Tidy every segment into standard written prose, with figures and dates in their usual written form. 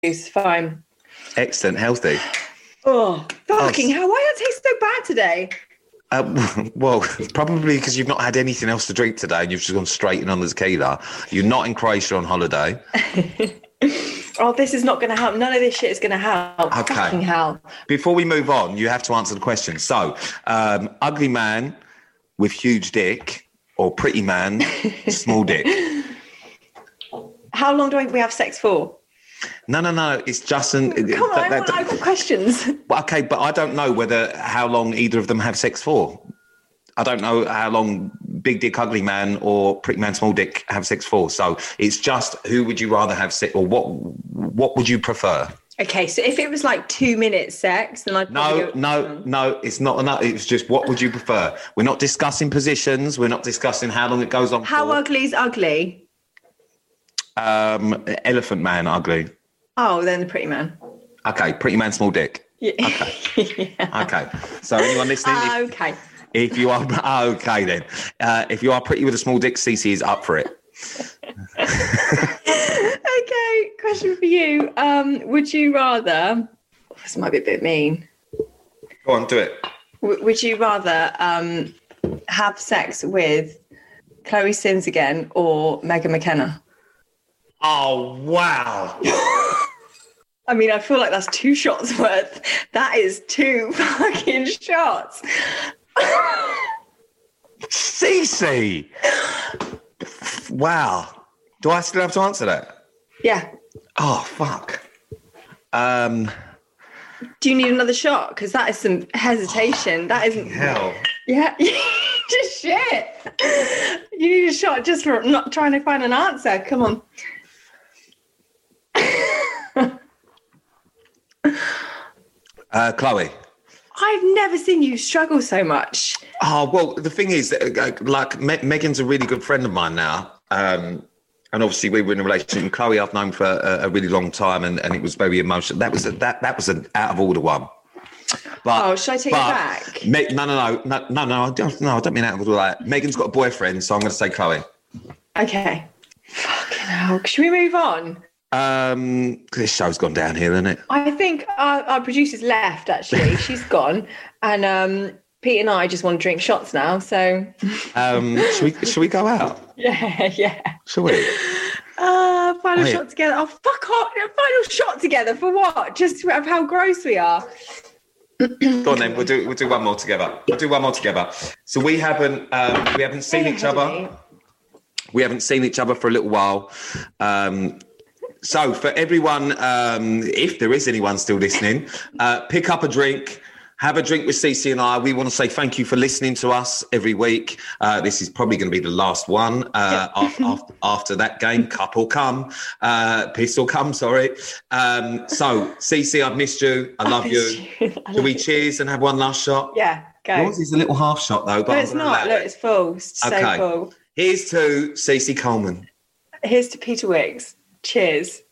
It's fine. Excellent, healthy. Oh, fucking hell. Why does it taste so bad today? Well, probably because you've not had anything else to drink today and you've just gone straight in on the tequila. You're not in Croatia on holiday. Oh, this is not going to help. None of this shit is going to help. Okay. Fucking hell. Before we move on, you have to answer the question. So, ugly man with huge dick or pretty man, small dick? How long do we have sex for? No. It's just an... Come on, I've got questions. Okay, but I don't know how long either of them have sex for. I don't know how long big dick, ugly man or pretty man, small dick have sex for. So it's just who would you rather have sex, or what would you prefer? Okay, so if it was like 2 minutes sex, then I'd probably No, it's not enough. It's just what would you prefer? We're not discussing positions. We're not discussing how long it goes on How for. ugly is ugly? Elephant man, ugly. Oh, then the pretty man. Okay, pretty man, small dick. Yeah. Okay. Yeah. Okay. So anyone listening? Okay. If you are okay, then if you are pretty with a small dick, CC is up for it. Okay, question for you. Would you rather? This might be a bit mean. Go on, do it. Would you rather have sex with Chloe Sims again or Megan McKenna? Oh wow! I mean, I feel like that's 2 shots worth. That is 2 fucking shots. Cece! Wow. Do I still have to answer that? Yeah. Oh, fuck. Do you need another shot? Because that is some hesitation. That isn't... Hell. Yeah. Just shit. You need a shot just for not trying to find an answer. Come on. Chloe. I've never seen you struggle so much. Oh, well, the thing is, like, Megan's a really good friend of mine now. And obviously we were in a relationship. And Chloe I've known for a really long time, and it was very emotional. That was an out of order one. But, should I take it back? No, I don't mean out of order. Like, Megan's got a boyfriend, so I'm going to say Chloe. Okay. Fucking hell. Should we move on? This show's gone downhill, isn't it? I think our producer's left, actually. She's gone. And Pete and I just want to drink shots now, so... Should we go out? Yeah. Shall we? Final shot together. Oh, fuck off. Final shot together for what? Just of how gross we are. Go on then. We'll do one more together. So we haven't seen each other. We haven't seen each other for a little while. So for everyone, if there is anyone still listening, pick up a drink. Have a drink with Cece and I. We want to say thank you for listening to us every week. This is probably going to be the last one after that game. Cup or come. Piss or come, sorry. So, Cece, I've missed you. I love you. Shall we cheers and have one last shot? Yeah, go. Yours is a little half shot, though. But no, it's not. Look, it's full. It's so full. Here's to Cece Coleman. Here's to Peter Wicks. Cheers.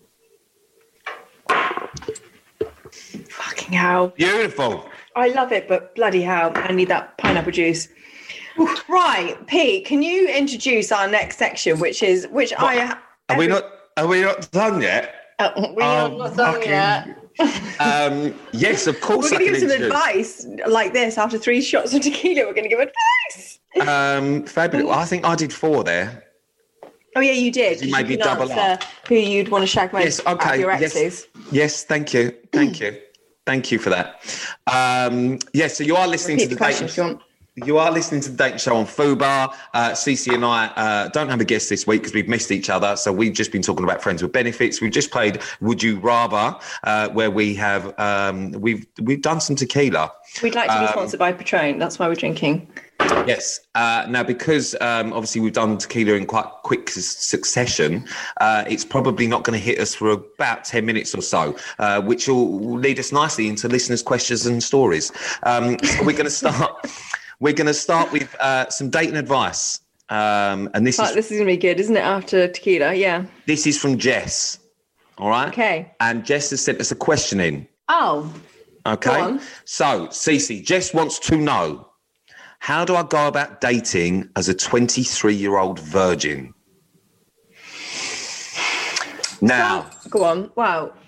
Fucking hell. Beautiful. I love it, but bloody hell, I need that pineapple juice. Right, Pete, can you introduce our next section, Are we not done yet? We are not done yet. Yes, of course. We're going to give some advice like this. After 3 shots of tequila, we're going to give advice. Fabulous. I think I did 4 there. Oh, yeah, you did. You maybe double up. Who you'd want to shag most out of your exes. Yes, thank you. Thank you for that. So you are listening to the Dayton. You are listening to the Dayton Show on Fubar. Cece and I don't have a guest this week because we've missed each other. So we've just been talking about friends with benefits. We've just played Would You Rather, where we have we've done some tequila. We'd like to be sponsored by Patron. That's why we're drinking. Yes. Now, because obviously we've done tequila in quite quick succession, it's probably not going to hit us for about 10 minutes or so, which will lead us nicely into listeners' questions and stories. So we're going to start. We're going to start with some dating advice. And this is going to be good, isn't it? After tequila, yeah. This is from Jess. All right. Okay. And Jess has sent us a question in. Oh. Okay. Go on. So, Cece, Jess wants to know, how do I go about dating as a 23-year-old virgin? Now, Go on. Wow.